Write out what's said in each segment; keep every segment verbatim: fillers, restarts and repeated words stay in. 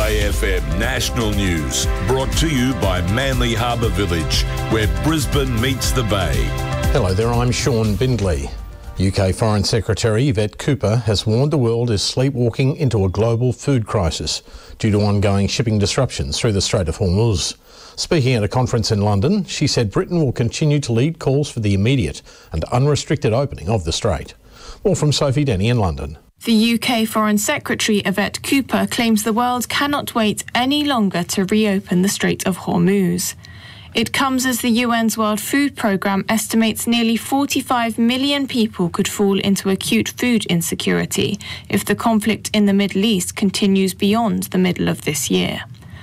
Bay F M National News, brought to you by Manly Harbour Village, where Brisbane meets the Bay. Hello there, I'm Sean Bindley. U K Foreign Secretary Yvette Cooper has warned the world is sleepwalking into a global food crisis due to ongoing shipping disruptions through the Strait of Hormuz. Speaking at a conference in London, she said Britain will continue to lead calls for the immediate and unrestricted opening of the Strait. More from Sophie Denny in London. The U K Foreign Secretary Yvette Cooper claims the world cannot wait any longer to reopen the Strait of Hormuz. It comes as the U N's World Food Programme estimates nearly forty-five million people could fall into acute food insecurity if the conflict in the Middle East continues beyond the middle of this year.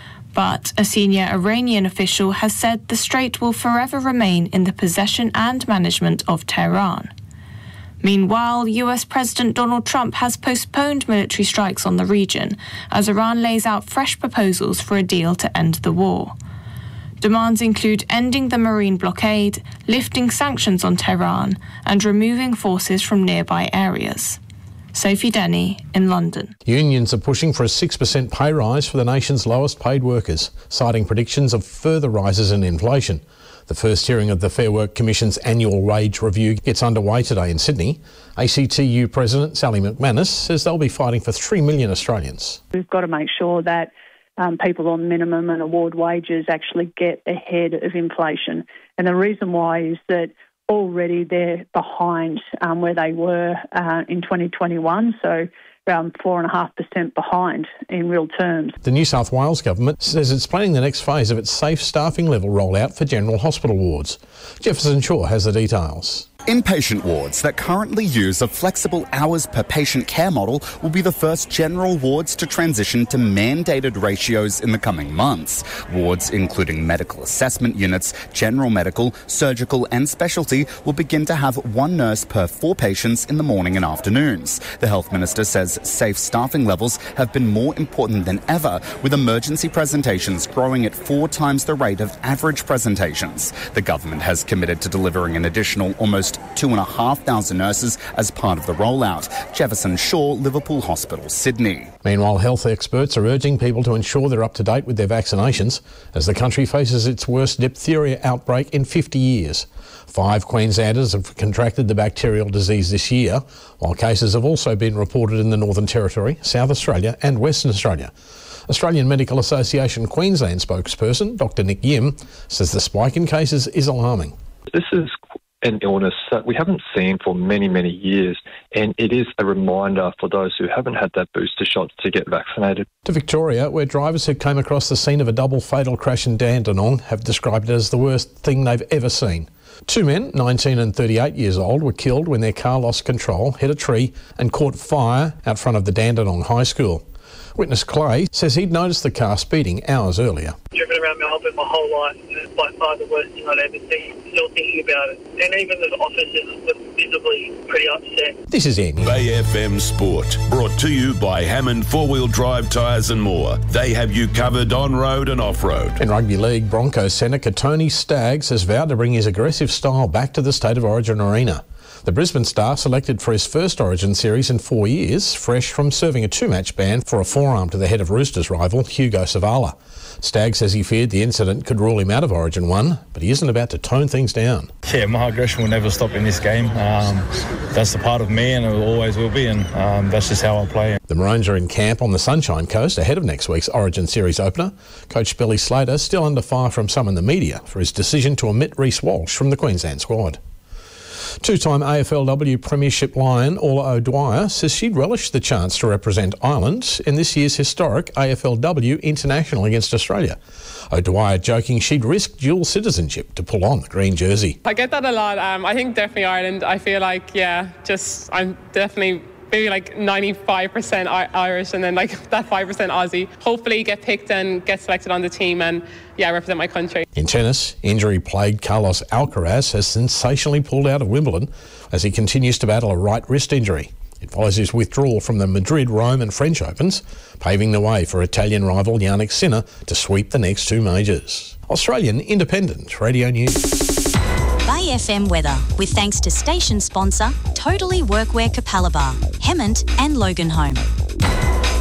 But a senior Iranian official has said the strait will forever remain in the possession and management of Tehran. Meanwhile, U S President Donald Trump has postponed military strikes on the region as Iran lays out fresh proposals for a deal to end the war. Demands include ending the marine blockade, lifting sanctions on Tehran, and removing forces from nearby areas. Sophie Denny in London. Unions are pushing for a six percent pay rise for the nation's lowest paid workers, citing predictions of further rises in inflation. The first hearing of the Fair Work Commission's annual wage review gets underway today in Sydney. A C T U President Sally McManus says they'll be fighting for three million Australians. We've got to make sure that um, people on minimum and award wages actually get ahead of inflation. And the reason why is that already they're behind um, where they were uh, in twenty twenty-one, so around four point five percent behind in real terms. The New South Wales Government says it's planning the next phase of its safe staffing level rollout for general hospital wards. Jefferson Shaw has the details. Inpatient wards that currently use a flexible hours per patient care model will be the first general wards to transition to mandated ratios in the coming months. Wards including medical assessment units, general medical, surgical and specialty will begin to have one nurse per four patients in the morning and afternoons. The Health Minister says safe staffing levels have been more important than ever, with emergency presentations growing at four times the rate of average presentations. The government has committed to delivering an additional almost two and a half thousand nurses as part of the rollout. Jefferson Shaw, Liverpool Hospital, Sydney. Meanwhile, health experts are urging people to ensure they're up to date with their vaccinations as the country faces its worst diphtheria outbreak in fifty years. Five Queenslanders have contracted the bacterial disease this year, while cases have also been reported in the Northern Territory, South Australia and Western Australia. Australian Medical Association Queensland spokesperson Doctor Nick Yim says the spike in cases is alarming. This is an illness that we haven't seen for many, many years, and it is a reminder for those who haven't had that booster shot to get vaccinated. To Victoria, where drivers who came across the scene of a double fatal crash in Dandenong have described it as the worst thing they've ever seen. Two men, nineteen and thirty-eight years old, were killed when their car lost control, hit a tree and caught fire out front of the Dandenong High School. Witness Clay says he'd noticed the car speeding hours earlier. Driven around Melbourne my whole life, and it's by far the worst thing I'd ever seen. Still thinking about it. And even the officers were visibly pretty upset. This is Andy. Bay F M Sport, brought to you by Hammond Four-Wheel Drive Tyres and More. They have you covered on-road and off-road. In rugby league, Broncos centre Tony Staggs has vowed to bring his aggressive style back to the State of Origin arena. The Brisbane star selected for his first Origin series in four years, fresh from serving a two-match ban for a forearm to the head of Roosters rival Hugo Savala. Staggs says he feared the incident could rule him out of Origin one, but he isn't about to tone things down. Yeah, my aggression will never stop in this game. Um, that's the part of me and it always will be, and um, that's just how I play. The Maroons are in camp on the Sunshine Coast ahead of next week's Origin Series opener. Coach Billy Slater still under fire from some in the media for his decision to omit Reece Walsh from the Queensland squad. Two-time A F L W Premiership Lion Orla O'Dwyer says she'd relish the chance to represent Ireland in this year's historic A F L W International against Australia. O'Dwyer joking she'd risk dual citizenship to pull on the green jersey. I get that a lot. Um, I think definitely Ireland. I feel like, yeah, just I'm definitely maybe like ninety-five percent Irish and then like that five percent Aussie. Hopefully get picked and get selected on the team and, yeah, represent my country. In tennis, injury-plagued Carlos Alcaraz has sensationally pulled out of Wimbledon as he continues to battle a right wrist injury. It follows his withdrawal from the Madrid, Rome and French Opens, paving the way for Italian rival Yannick Sinner to sweep the next two majors. Australian Independent Radio News. Bay F M weather, with thanks to station sponsor Totally Workwear Capalaba, Hemmant and Loganholme.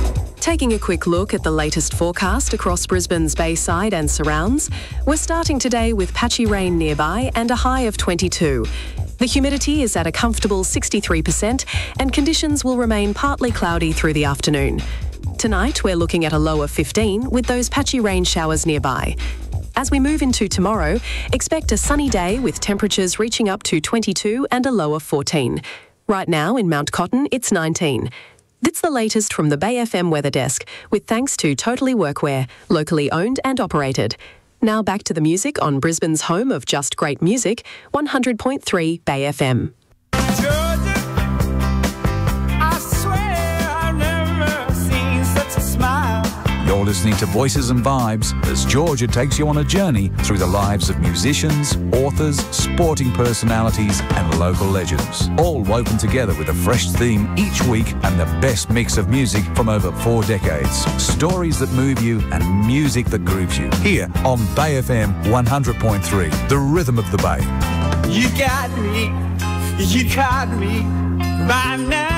Taking a quick look at the latest forecast across Brisbane's Bayside and surrounds, we're starting today with patchy rain nearby and a high of twenty-two. The humidity is at a comfortable sixty-three percent and conditions will remain partly cloudy through the afternoon. Tonight, we're looking at a low of fifteen with those patchy rain showers nearby. As we move into tomorrow, expect a sunny day with temperatures reaching up to twenty-two and a low of fourteen. Right now in Mount Cotton, it's nineteen. That's the latest from the Bay F M Weather Desk, with thanks to Totally Workwear, locally owned and operated. Now back to the music on Brisbane's home of just great music, one hundred point three Bay F M. Georgia, I swear I've never seen such a smile. You're listening to Voices and Vibes as Georgia takes you on a journey through the lives of musicians, authors, sporting personalities and local legends, all woven together with a fresh theme each week and the best mix of music from over four decades. Stories that move you and music that grooves you. Here on Bay F M one hundred point three, the rhythm of the Bay. You got me, you got me by now.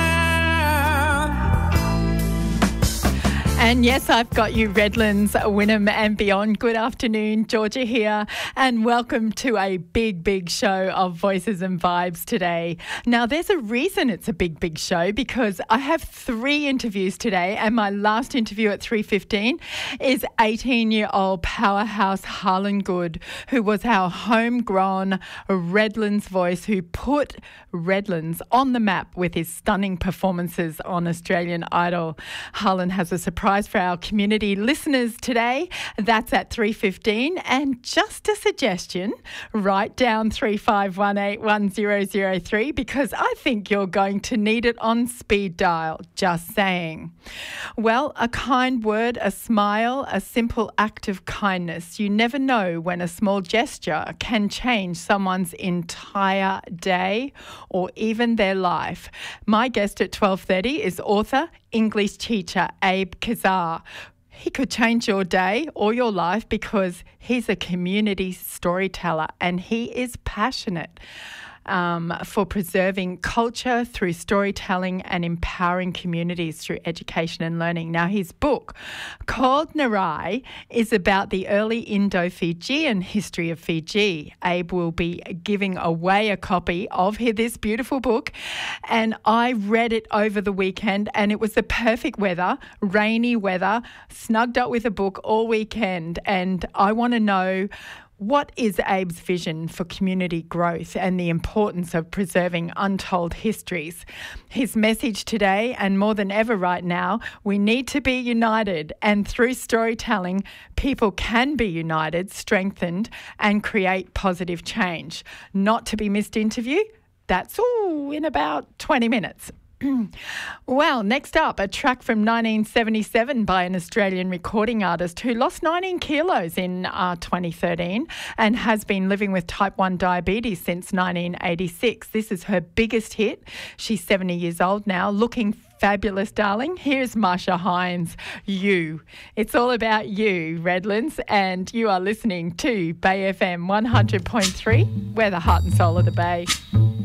And yes, I've got you, Redlands, Wynnum and beyond. Good afternoon, Georgia here, and welcome to a big, big show of Voices and Vibes today. Now, there's a reason it's a big, big show, because I have three interviews today, and my last interview at three fifteen is eighteen-year-old powerhouse Harlan Good, who was our homegrown Redlands voice, who put Redlands on the map with his stunning performances on Australian Idol. Harlan has a surprise for our community listeners today. That's at three fifteen. And just a suggestion, write down three five one eight one zero zero three because I think you're going to need it on speed dial. Just saying. Well, a kind word, a smile, a simple act of kindness. You never know when a small gesture can change someone's entire day or even their life. My guest at twelve thirty is author, English teacher Abe Kazar. He could change your day or your life because he's a community storyteller and he is passionate um, for preserving culture through storytelling and empowering communities through education and learning. Now, his book, called Narai, is about the early Indo-Fijian history of Fiji. Abe will be giving away a copy of this beautiful book, and I read it over the weekend, and it was the perfect weather, rainy weather, snugged up with a book all weekend, and I want to know, what is Abe's vision for community growth and the importance of preserving untold histories? His message today, and more than ever right now, we need to be united, and through storytelling, people can be united, strengthened, and create positive change. Not to be missed interview. That's all in about twenty minutes. Well, next up, a track from nineteen seventy-seven by an Australian recording artist who lost nineteen kilos in uh, twenty thirteen and has been living with type one diabetes since nineteen eighty-six. This is her biggest hit. She's seventy years old now, looking fabulous, darling. Here's Marsha Hines, You. It's all about you, Redlands, and you are listening to Bay F M one hundred point three. We're the heart and soul of the Bay.